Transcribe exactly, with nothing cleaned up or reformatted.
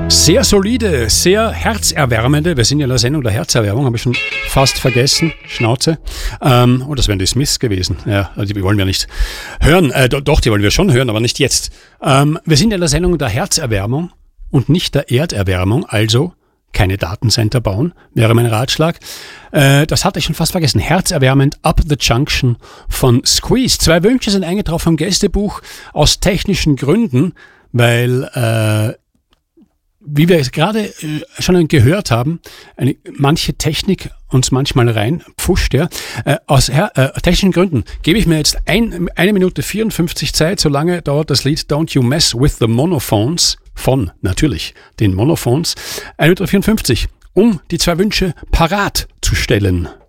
Sehr solide, sehr herzerwärmende. Wir sind ja in der Sendung der Herzerwärmung, habe ich schon fast vergessen. Schnauze. Ähm, oh, das wären die Smiths gewesen. Ja, die wollen wir nicht hören. Äh, doch, die wollen wir schon hören, aber nicht jetzt. Ähm, wir sind ja in der Sendung der Herzerwärmung und nicht der Erderwärmung. Also keine Datencenter bauen, wäre mein Ratschlag. Äh, das hatte ich schon fast vergessen. Herzerwärmend Up the Junction von Squeeze. Zwei Wünsche sind eingetroffen vom Gästebuch aus technischen Gründen, weil äh, wie wir gerade äh, schon gehört haben, eine, manche Technik uns manchmal rein pfuscht, ja. Äh, aus äh, technischen Gründen gebe ich mir jetzt ein, eine Minute vierundfünfzig Zeit, so lange dauert das Lied Don't You Mess With The Monophones von, natürlich, den Monophones. eine Minute vierundfünfzig, um die zwei Wünsche parat zu stellen.